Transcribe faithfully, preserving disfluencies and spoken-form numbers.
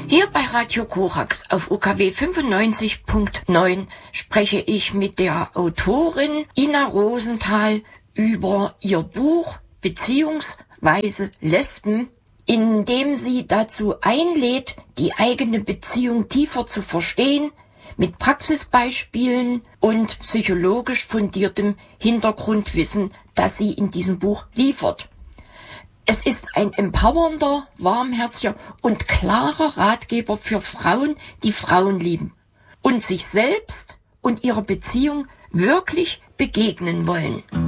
Hier bei Radio Korax auf U K W fünfundneunzig Punkt neun spreche ich mit der Autorin Ina Rosenthal über ihr Buch Beziehungsweise Lesben, in dem sie dazu einlädt, die eigene Beziehung tiefer zu verstehen, mit Praxisbeispielen und psychologisch fundiertem Hintergrundwissen, das sie in diesem Buch liefert. Es ist ein empowernder, warmherziger und klarer Ratgeber für Frauen, die Frauen lieben und sich selbst und ihrer Beziehung wirklich begegnen wollen.